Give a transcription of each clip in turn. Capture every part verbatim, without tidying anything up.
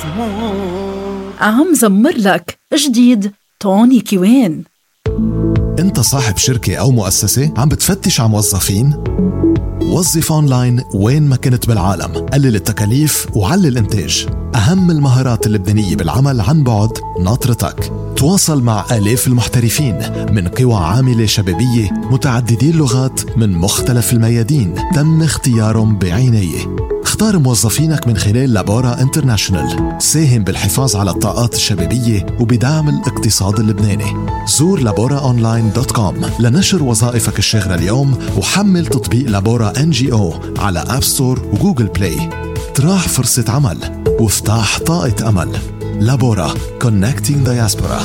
عم زمر لك جديد توني كوين. انت صاحب شركة أو مؤسسة عم بتفتش على موظفين؟ وظف أونلاين وين ما كنت بالعالم. قلل التكاليف وعلي الإنتاج. أهم المهارات اللبنانية بالعمل عن بعد ناطرتك. تواصل مع آلاف المحترفين من قوى عاملة شبابية متعددي اللغات من مختلف الميادين تم اختيارهم بعناية. اختار موظفينك من خلال لابورا انترناشنال. ساهم بالحفاظ على الطاقات الشبابية وبدعم الاقتصاد اللبناني. زور لابورا أونلاين دوت كوم لنشر وظائفك الشاغرة اليوم، وحمل تطبيق لابورا إن جي أو على أب ستور وجوجل بلاي. تراح فرصة عمل وافتح طاقة أمل. لابورا Connecting Diaspora.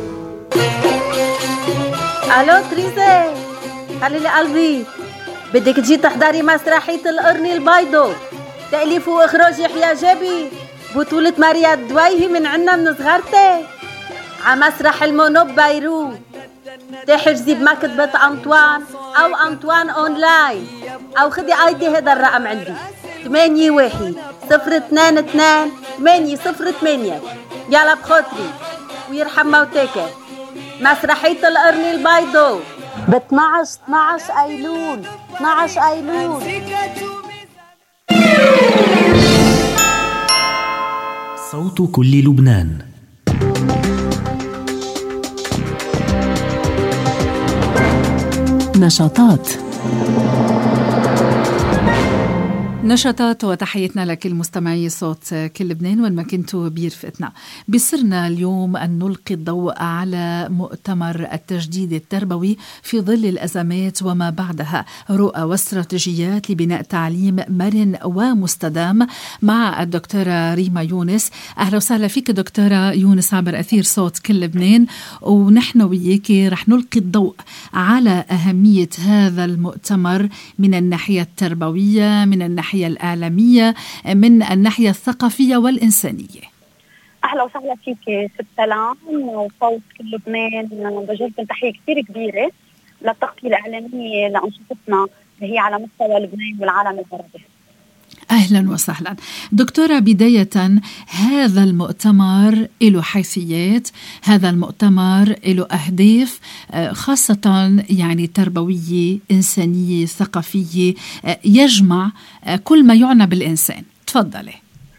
ألو تريزي، خلي لي قلبي، بدك تجي تحضري مسرحية القرن البيضو، تأليف وإخراج يحيى جابي، بطولة ماريا الدويهي من عنا من صغرتي، عمسرح المونوب بيروت. تحجزي بمكتبة أنطوان أو أنطوان أونلاين، أو خدي آيدي هذا الرقم عندي ثمانية واحد صفر اثنان اثنان ثمانية صفر ثمانية. يلا بخاطري ويرحم موتاك. مسرحية القرن البيضو ب اثنعش اثنعش أيلول اثنعش أيلول. صوت كل لبنان. نشاطات نشاطات وتحياتنا لكل مستمعي صوت كل لبنان وين ما كنتوا بيرفقتنا. بصرنا اليوم أن نلقي الضوء على مؤتمر التجديد التربوي في ظل الأزمات وما بعدها، رؤى واستراتيجيات لبناء تعليم مرن ومستدام، مع الدكتورة ريما يونس. أهلا وسهلا فيك دكتورة يونس عبر أثير صوت كل لبنان، ونحن وياكي رح نلقي الضوء على أهمية هذا المؤتمر من الناحية التربوية، من الناحية الإعلامية، من الناحية الثقافية والإنسانية. أهلا وسهلا فيك ست سلام وصوت كل لبنان. بجيلكم تحية كثير كبيرة للتغطية الإعلامية لأنشطتنا اللي هي على مستوى لبنان والعالم العربي. أهلا وسهلا دكتورة. بداية، هذا المؤتمر له حيثيات، هذا المؤتمر له أهداف خاصة يعني تربوية إنسانية ثقافية، يجمع كل ما يعنى بالإنسان. تفضلي.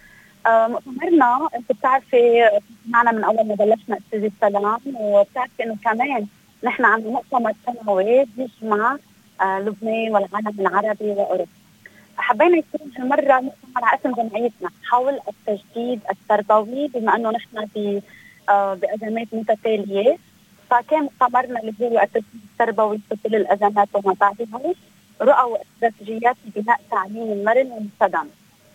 مؤتمرنا أنت بتعرفي معنا من أول ما بلشنا أستاذ السلام، وبتعرفي إنه كمان نحن عندنا مؤتمر سنوي بيجمع لبنان والعالم العربي وأوروبا. حبينا يكون هالمرة مؤتمر على اسم جمعيتنا حول التجديد التربوي، بما أنه نحن في بأزمات متتالية، فكان مؤتمرنا اللي هو التجديد التربوي في كل الأزمات وما بعدها، رؤى واستراتيجيات لبناء تعليم مرن ومستدام.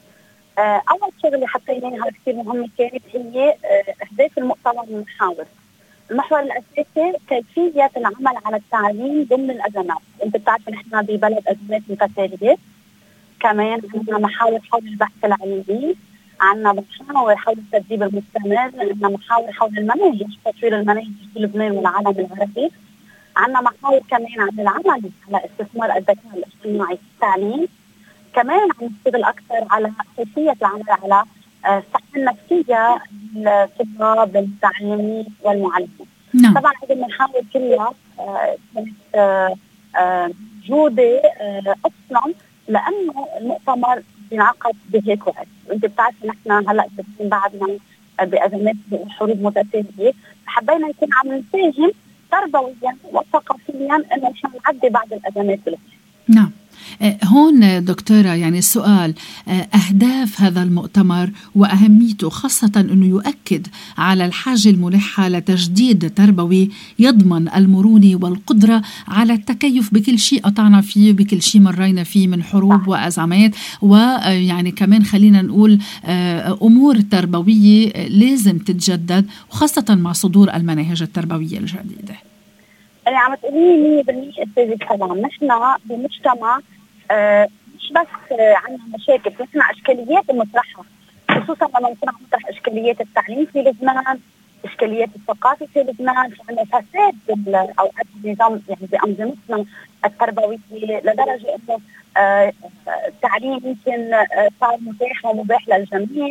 أول شغلة حطيناها كثير مهمة كانت هي أهداف المؤتمر المحاور. المحور الأساسي كيفية العمل على التعليم ضمن الأزمات. أنت بتعرف نحن ببلد أزمات متتالية. كمان عندنا محاور حول البحث العلمي، عندنا محاور حول التدريب المستمر، عندنا محاور حول المناهج، تطوير المناهج في لبنان والعالم العربي، عندنا محاور كمان عن العمل على استثمار الذكاء الاصطناعي في التعليم، كمان عم نشتغل أكثر على كيفية العمل على الصحة النفسية للطلاب المتعلمين والمعلمين. نعم. طبعا هذه المحاور كلها كانت موجودة أصلا لأنه المؤتمر بينعقد بهيك وقت، وأنت بتعرف نحن هلأ بعدنا بأزمات وحروب متتالية، حبينا يكون عم نساهم تربويا وثقافيا إنه نحن نعدي بعض الأزمات بالوقت. نعم. هون دكتورة يعني السؤال، أهداف هذا المؤتمر وأهميته، خاصة أنه يؤكد على الحاجة الملحة لتجديد تربوي يضمن المرونة والقدرة على التكيف بكل شيء قطعنا فيه، بكل شيء مرينا فيه من حروب وأزمات، ويعني كمان خلينا نقول أمور تربوية لازم تتجدد، وخاصة مع صدور المناهج التربوية الجديدة. أنا عم تقولي مية بالمية أستاذ السلام، نحن بمجتمع آه مش بس آه عندنا مشاكل، نحن إشكاليات المطرحة، خصوصا لما نكون عم نطرح إشكاليات التعليم في لبنان، إشكاليات الثقافة في لبنان، في عندنا فساد بالأوقات النظام يعني بأنظمتنا التربوية لدرجة إنه آه التعليم يمكن آه صار متاح ومباح للجميع،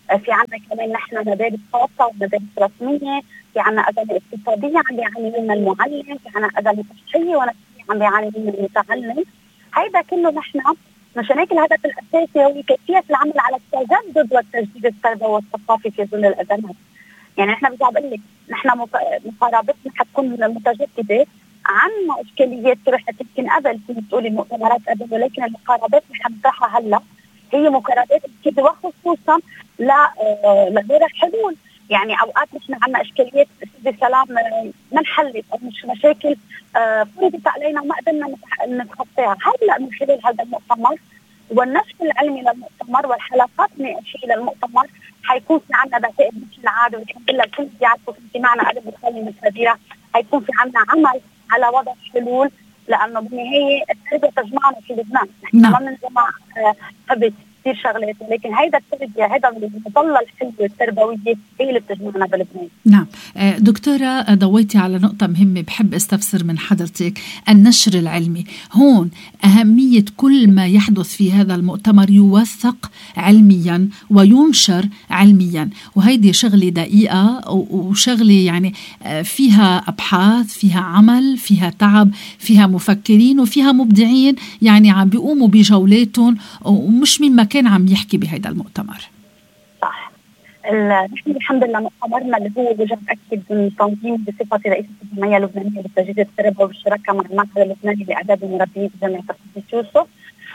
في عنا كمان نحن مدارس خاصة ومدارس رسمية، في عنا أزمة اقتصادية عم بيعاني منها المعلم، في عنا أزمة صحية ونفسية عم بيعاني منها المتعلم. هيدا كله نحن مشان هيك الهدف الأساسي هو كيفية العمل على التجدد والتجديد التربوي والثقافي في ظل الأزمات. يعني نحن بدي أقول لك نحن مقاربتنا حتكون من المتجددة عنا إشكاليات طرحت يمكن قبل فيك تقولي المؤتمرات قبل، ولكن المقاربات اللي حنطرحها هلا هي مقاربات كده وخصوصا لا لدور حلول. يعني اوقات نحن عندنا اشكاليات سيدي سلام ما انحلت او مش مشاكل فرضت علينا وما قدرنا نتخطاها. هلا من خلال هذا المؤتمر والنشر العلمي للمؤتمر والحلقات النقاشيه للمؤتمر حيكون في عندنا بسائل مثل العاده، والحمد لله الكل بيعرفوا في معنا قبل بتخلي الكبيره حيكون في عندنا عمل على وضع حلول، لانه بالنهايه التربيه تجمعنا في لبنان. نحن ما بنجمع حبت كثير شغلات، ولكن هيدا التربيه هيدا المظله الحلوه التربويه هي اللي بتجمعنا بلبنان. نعم دكتورة، ضويتي على نقطة مهمة بحب استفسر من حضرتك، النشر العلمي. هون أهمية كل ما يحدث في هذا المؤتمر يوثق علميا وينشر علميا، وهيدي شغلة دقيقة وشغلة يعني فيها أبحاث، فيها عمل، فيها تعب، فيها مفكرين وفيها مبدعين يعني عم بيقوموا بجولاتهم ومش من مكان عم يحكي بهذا المؤتمر. صح. نحن الحمد لله مؤتمرنا اللي هو وجه أكد من تنظيم بصفتي رئيسة الجمعية اللبنانية للتجديد التربوي بالشراكة مع المعهد اللبناني لآداب المربيين بجامعة القديس يوسف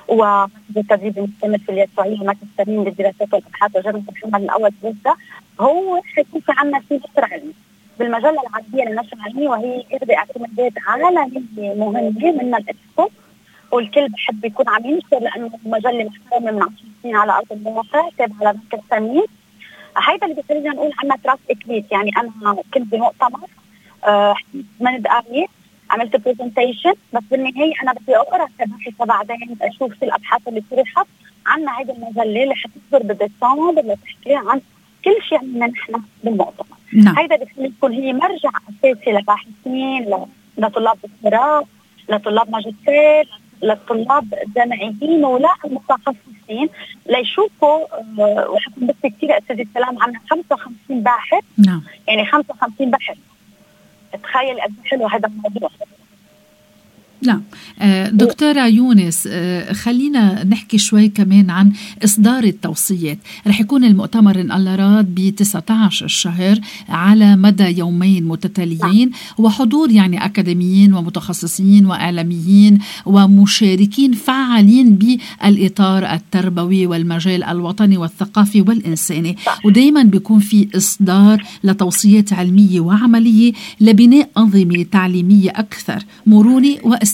والتدريب المستمر في اليسوعية ومركز ترميم للدراسات والأبحاث وجامعة محمد الأول في جدة. هو حيكون في عنا في نشر علمي بالمجلة العربية للنشر العلمي، وهي إحدى اعتمادات عالمية مهمة منها الإكسبو، والكل بحب يكون عم ينشر لأنه مجلة محترمة من عشر سنين على أرض الواقع تابعة على مركز ترميم. هيدا اللي بخلينا نقول عنها تراث إكليت. يعني أنا كنت بمؤتمر آه ثمان دقائق عملت بريزنتيشن، بس بالنهاية أنا بدي أقرأ كباحثة بعدين أشوف في الأبحاث اللي طرحت عنا هيدا المجلة اللي حتصدر بديسمبر اللي تحكي عن كل شيء عنا نحن بالمؤتمر. نعم. هيدا بخلي تكون هي مرجع أساسي لباحثين، لطلاب دكتوراه، لطلاب ماجستير، للطلاب الجامعيين ولا المتخصصين ليشوفوا. أه وحكم بس كثير أستاذ السلام عنا خمسة وخمسين باحث. نعم. يعني خمسة وخمسين باحث، تخيل قد حلو هذا الموضوع. نعم دكتورة يونس، خلينا نحكي شوي كمان عن إصدار التوصيات. رح يكون المؤتمر إن الله راد ب تسعة عشر الشهر على مدى يومين متتاليين، وحضور يعني أكاديميين ومتخصصين وإعلاميين ومشاركين فعالين بالإطار التربوي والمجال الوطني والثقافي والإنساني، ودايما بيكون في إصدار لتوصيات علمية وعملية لبناء أنظمة تعليمية أكثر مرونة واستدامة.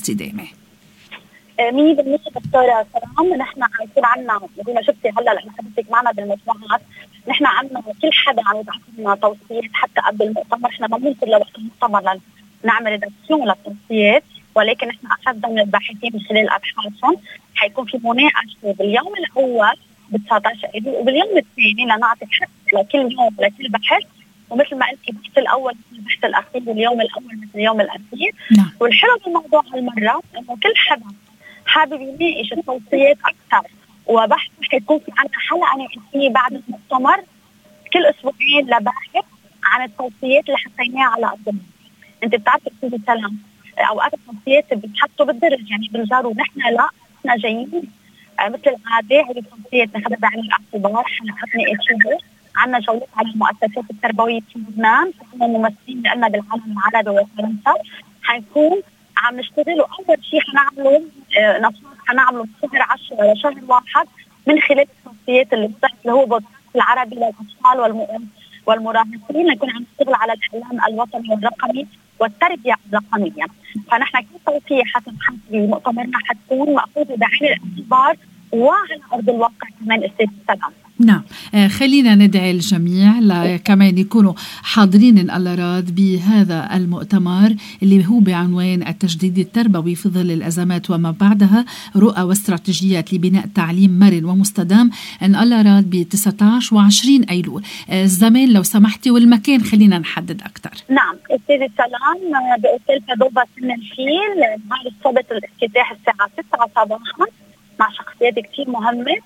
مية بالمية دكتورة سلام. نحن عم يكون عنا زي ما شفتي هلا لما حضرتك معنا بالمجموعات، نحن عنا كل حدا عم يبعث لنا توصيات حتى قبل المؤتمر. نحن ما بننزل لوقت المؤتمر نعمل ريدكسيون للتوصيات، ولكن نحن اخذنا من الباحثين من خلال ابحاثهم. حيكون في مناقشه باليوم الاول ب تسعة عشر ابريل، وباليوم الثاني لنعطي حق لكل يوم لكل بحث، ومثل ما قلتي البحث الاول مثل البحث الاخير واليوم الاول مثل اليوم الاخير. نعم. والحلو بالموضوع هالمره انه كل حدا حابب يناقش التوصيات اكثر وبحث حيكون في عندنا حلقه نقاشيه بعد المؤتمر كل اسبوعين لباحث عن التوصيات اللي حطيناها على ارض الواقع. انت بتعرفي استاذ السلام اوقات التوصيات بتحطوا بالدرج يعني بنجروا، نحن لا، نحن جايين مثل العاده هي التوصيات ناخذها بعين الاعتبار، حلقات نقاشيه، عندنا جولات على المؤسسات التربويه في لبنان، عندنا ممثلين لنا بالعالم العربي وفرنسا. حنكون عم نشتغل، واول شيء حنعمله آه نشاط حنعمله بشهر عشرة لشهر واحد من خلال التوصيات اللي بتحت اللي هو بودكاست العربي للاطفال والمراهقين، نكون عم نشتغل على الاعلام الوطني والرقمي والتربيه الرقميه. فنحن كل توصيه حسب بمؤتمرنا حتكون مأخوذه بعين الاعتبار وعلى ارض الواقع كمان استاذ السلام. نعم، خلينا ندعي الجميع كمان يكونوا حاضرين إن الله راد بهذا المؤتمر اللي هو بعنوان التجديد التربوي في ظل الأزمات وما بعدها، رؤى واستراتيجيات لبناء تعليم مرن ومستدام، إن الله راد ب تسعة عشر وعشرين أيلول. الزمان لو سمحتي والمكان خلينا نحدد أكثر. نعم أستاذ السلام، بأوتيل بادوبا سن الفيل، نهار السبت الافتتاح الساعة تسعة صباحا مع شخصيات كثير مهمة،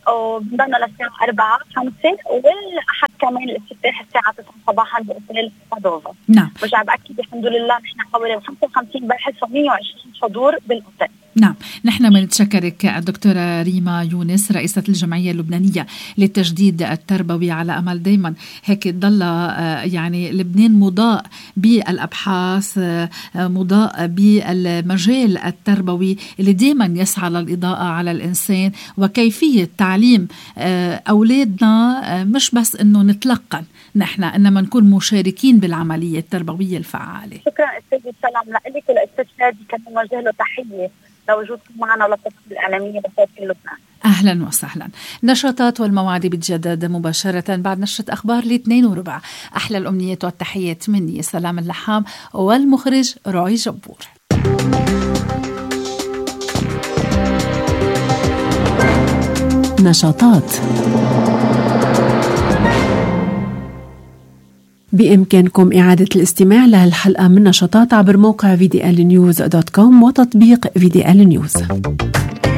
وبنضلنا للساعة أربعة خمسة، والأحد كمان الافتتاح الساعة تسعة صباحا بأوتيل بادوفا. نعم. برجع بأكد الحمد لله نحن حوالي خمسة وخمسين باحث ومية وعشرين حضور بالأوتيل. نعم، نحن بنتشكرك الدكتورة ريما يونس رئيسة الجمعية اللبنانية للتجديد التربوي، على أمل دايما هيك تضل يعني لبنان مضاء بالأبحاث، مضاء بالمجال التربوي اللي دايما يسعى للإضاءة على الإنسان وكيفية تعليم أولادنا، مش بس إنه نتلقن نحن، إنما نكون مشاركين بالعملية التربوية الفعالة. شكرا أستاذ سلام لك ولأستاذ شادي، كان موجه له تحية لوجودكم معنا وللتفاصيل الإعلامية بصوت لبنان. أهلا وسهلا. نشاطات والمواعيد بتجدد مباشرة بعد نشرة أخبار لاثنين وربع. أحلى الأمنيات والتحيات مني سلام اللحام والمخرج روي جبور. نشاطات. بإمكانكم إعادة الاستماع لهالحلقة من نشاطات عبر موقع في دي إل نيوز دوت كوم وتطبيق في دي إل نيوز.